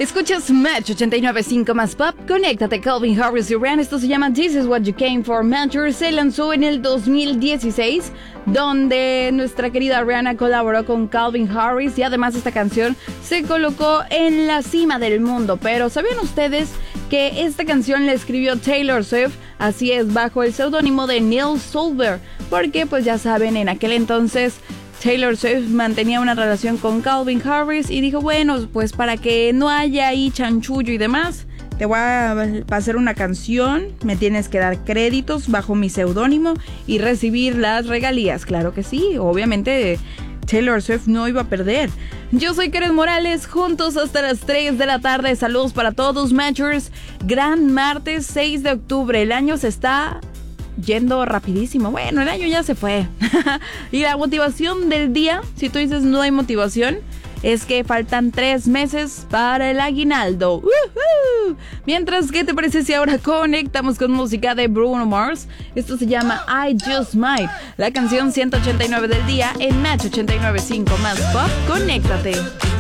Escuchas Match 89.5 más pop. Conéctate, Calvin Harris y Rihanna. Esto se llama This Is What You Came For. Match se lanzó en el 2016, donde nuestra querida Rihanna colaboró con Calvin Harris y además esta canción se colocó en la cima del mundo. Pero ¿sabían ustedes que esta canción la escribió Taylor Swift? Así es, bajo el seudónimo de Neil Solberg, porque pues ya saben, en aquel entonces Taylor Swift mantenía una relación con Calvin Harris y dijo, bueno, pues para que no haya ahí chanchullo y demás, te voy a hacer una canción, me tienes que dar créditos bajo mi seudónimo y recibir las regalías. Claro que sí, obviamente Taylor Swift no iba a perder. Yo soy Karen Morales, juntos hasta las 3 de la tarde. Saludos para todos, Matchers. Gran martes 6 de octubre, el año se está yendo rapidísimo. Bueno, el año ya se fue. Y la motivación del día, si tú dices no hay motivación, es que faltan 3 meses para el aguinaldo. ¡Woohoo! Mientras, ¿qué te parece si ahora conectamos con música de Bruno Mars? Esto se llama I Just Might, la canción 189 del día en Match 89.5 más pop. Conéctate.